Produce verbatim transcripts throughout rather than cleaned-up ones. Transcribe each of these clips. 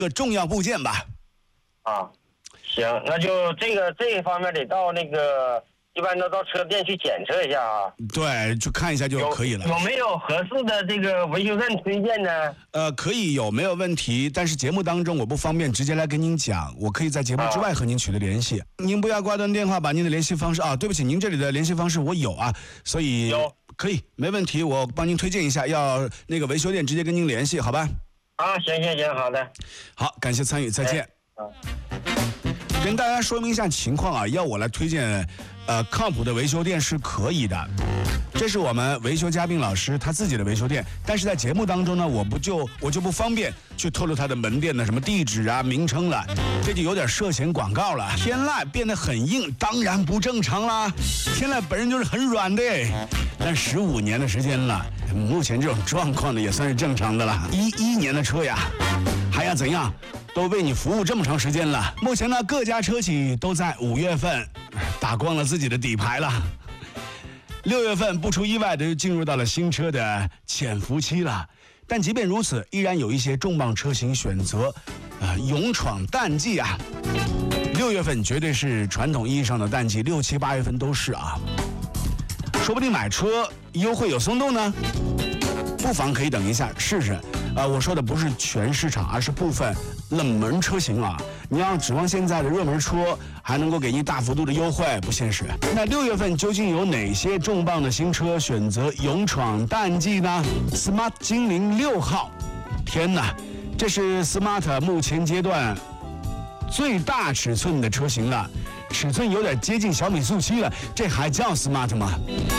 个重要部件吧。 啊，行，那就这个这一方面得到那个。一般都到车店去检测一下啊， 对，去看一下就可以了。 有, 有没有合适的这个维修站推荐呢？ 呃，可以有，没有问题。但是节目当中我不方便直接来跟您讲，我可以在节目之外和您取得联系。啊、您不要挂断电话，把您的联系方式啊，对不起，您这里的联系方式我有啊，所以有可以，没问题，我帮您推荐一下，要那个维修店直接跟您联系，好吧？ 啊，行行行，好的， 好，感谢参与，再见。 哎啊跟大家说明一下情况啊，要我来推荐，呃，靠谱的维修店是可以的。这是我们维修嘉宾老师他自己的维修店，但是在节目当中呢，我不就我就不方便去透露他的门店的什么地址啊、名称了，这就有点涉嫌广告了。天籁变得很硬，当然不正常啦。天籁本人就是很软的，但十五年的时间了，目前这种状况呢也算是正常的了。一一年的车呀，还要怎样？都为你服务这么长时间了，目前呢各家车企都在五月份打光了自己的底牌了，六月份不出意外的就进入到了新车的潜伏期了。但即便如此，依然有一些重磅车型选择呃勇闯淡季啊。六月份绝对是传统意义上的淡季，六七八月份都是啊。说不定买车优惠有松动呢，不妨可以等一下试试。呃，我说的不是全市场，而是部分冷门车型啊。你要指望现在的热门车还能够给你大幅度的优惠，不现实。那六月份究竟有哪些重磅的新车选择勇闯淡季呢 ？Smart 精灵六号，天哪，这是 Smart 目前阶段最大尺寸的车型了，尺寸有点接近小米速七了，这还叫 Smart 吗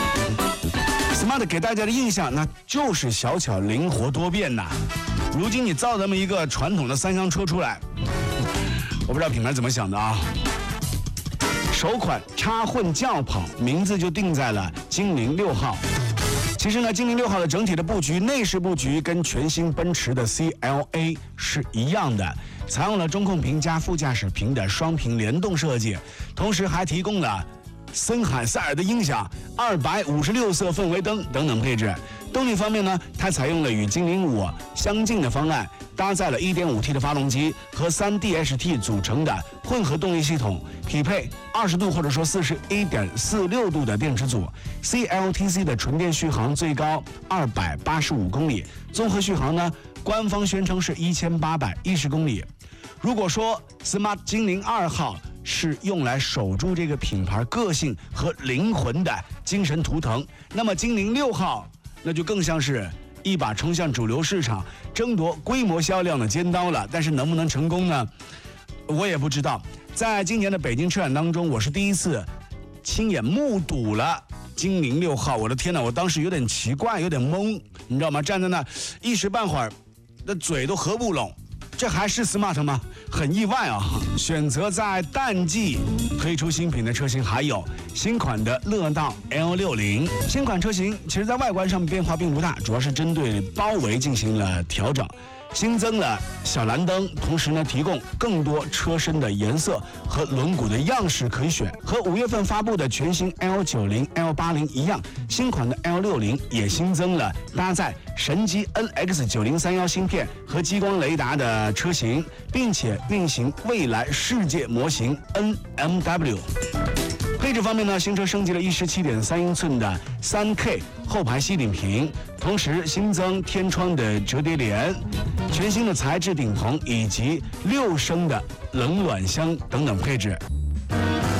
？Smart 给大家的印象那就是小巧灵活多变呐。如今你造这么一个传统的三厢车出来，我不知道品牌怎么想的啊。首款插混轿跑，名字就定在了精灵六号。其实呢，精灵六号的整体的布局，内饰布局跟全新奔驰的 C L A 是一样的，采用了中控屏加副驾驶屏的双屏联动设计，同时还提供了森海塞尔的音响、二百五十六色氛围灯等等配置。动力方面呢，它采用了与精灵五相近的方案，搭载了 一点五 T 的发动机和 三 D H T 组成的混合动力系统，匹配二十度或者说四十一点四六度的电池组。C L T C 的纯电续航最高二百八十五公里，综合续航呢，官方宣称是一千八百一十公里。如果说 Smart 精灵二号是用来守住这个品牌个性和灵魂的精神图腾，那么精灵六号那就更像是一把冲向主流市场争夺规模销量的尖刀了。但是能不能成功呢？我也不知道。在今年的北京车展当中，我是第一次亲眼目睹了精灵六号。我的天哪，我当时有点奇怪，有点懵，你知道吗？站在那一时半会儿那嘴都合不拢，这还是 Smart 吗？很意外啊！选择在淡季推出新品的车型还有新款的乐道 L 六十。新款车型其实在外观上变化并不大，主要是针对包围进行了调整，新增了小蓝灯，同时呢提供更多车身的颜色和轮毂的样式可以选。和五月份发布的全新 L 九十、L 八十一样，新款的 L 六十也新增了搭载神机 N X 九零三一 芯片和激光雷达的车型，并且运行未来世界模型 N M W。配置方面呢，新车升级了 一十七点三英寸的 三 K 后排吸顶屏，同时新增天窗的折叠帘、全新的材质顶棚以及六升的冷暖箱等等配置。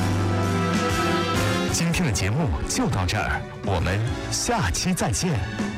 今天的节目就到这儿，我们下期再见。